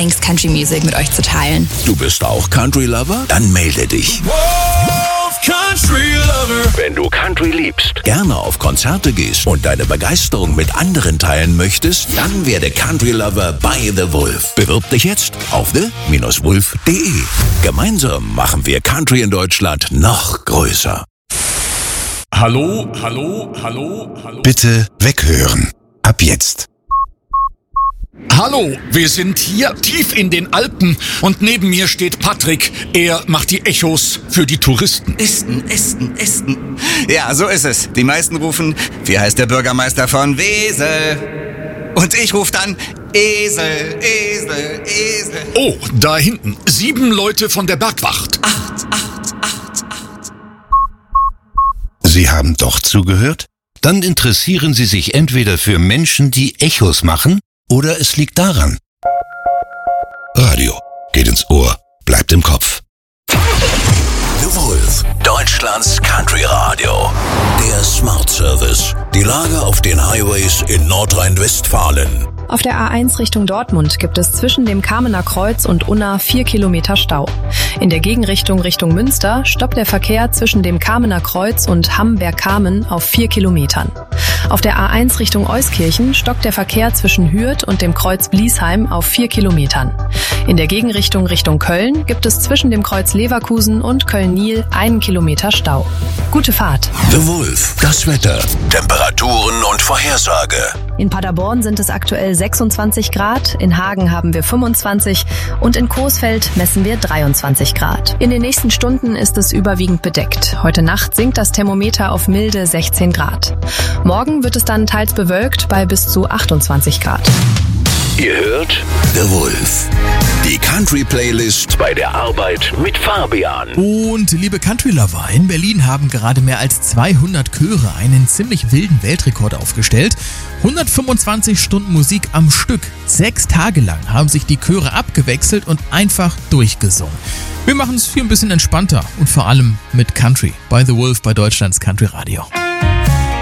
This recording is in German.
Lieblings-Country Music mit euch zu teilen. Du bist auch Country-Lover? Dann melde dich. Country Lover. Wenn du Country liebst, gerne auf Konzerte gehst und deine Begeisterung mit anderen teilen möchtest, dann werde Country Lover bei The Wolf. Bewirb dich jetzt auf the-wolf.de. Gemeinsam machen wir Country in Deutschland noch größer. Hallo. Bitte weghören. Ab jetzt. Hallo, wir sind hier tief in den Alpen und neben mir steht Patrick. Er macht die Echos für die Touristen. Esten. Ja, so ist es. Die meisten rufen, wie heißt der Bürgermeister von Wesel? Und ich rufe dann, Esel. Oh, da hinten. 7 Leute von der Bergwacht. 8. Sie haben doch zugehört? Dann interessieren Sie sich entweder für Menschen, die Echos machen, oder es liegt daran. Radio geht ins Ohr, bleibt im Kopf. The Wolf, Deutschlands Country Radio. Der Smart Service. Die Lage auf den Highways in Nordrhein-Westfalen. Auf der A1 Richtung Dortmund gibt es zwischen dem Kamener Kreuz und Unna 4 Kilometer Stau. In der Gegenrichtung Richtung Münster stoppt der Verkehr zwischen dem Kamener Kreuz und Hamm-Bergkamen auf 4 Kilometern. Auf der A1 Richtung Euskirchen stockt der Verkehr zwischen Hürth und dem Kreuz Bliesheim auf 4 Kilometern. In der Gegenrichtung Richtung Köln gibt es zwischen dem Kreuz Leverkusen und Köln-Niel 1 Kilometer Stau. Gute Fahrt. The Wolf, das Wetter, Temperaturen und Vorhersage. In Paderborn sind es aktuell 26 Grad, in Hagen haben wir 25 und in Coesfeld messen wir 23 Grad. In den nächsten Stunden ist es überwiegend bedeckt. Heute Nacht sinkt das Thermometer auf milde 16 Grad. Morgen wird es dann teils bewölkt bei bis zu 28 Grad. Ihr hört The Wolf. Die Country-Playlist bei der Arbeit mit Fabian. Und liebe Country-Lover, in Berlin haben gerade mehr als 200 Chöre einen ziemlich wilden Weltrekord aufgestellt. 125 Stunden Musik am Stück. 6 Tage lang haben sich die Chöre abgewechselt und einfach durchgesungen. Wir machen es hier ein bisschen entspannter und vor allem mit Country bei The Wolf bei Deutschlands Country Radio.